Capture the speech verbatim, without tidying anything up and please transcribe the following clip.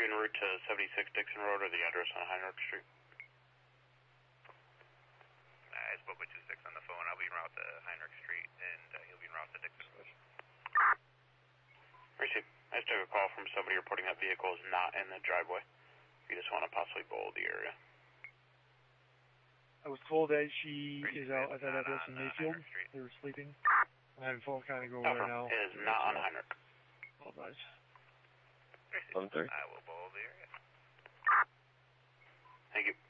en route to seventy-six Dixon Road or the address on Heinrich Street? I spoke with two six on the phone. I'll be en route to Heinrich Street, and uh, he'll be en route to Dixon Road. Received. I just took a call from somebody reporting that vehicle is not in the driveway. You just want to possibly bowl the area. I was told that she is out at that address in on, Mayfield. Uh, they were sleeping. I'm having phone kind of go No, over there now. it is not on Heinrich. Apologize. I will bowl the area. Thank you.